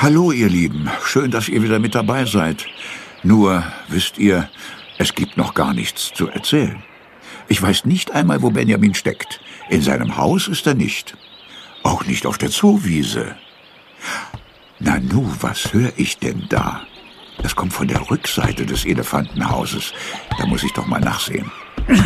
Hallo, ihr Lieben. Schön, dass ihr wieder mit dabei seid. Nur, wisst ihr, es gibt noch gar nichts zu erzählen. Ich weiß nicht einmal, wo Benjamin steckt. In seinem Haus ist er nicht. Auch nicht auf der Zoowiese. Nanu, was höre ich denn da? Das kommt von der Rückseite des Elefantenhauses. Da muss ich doch mal nachsehen.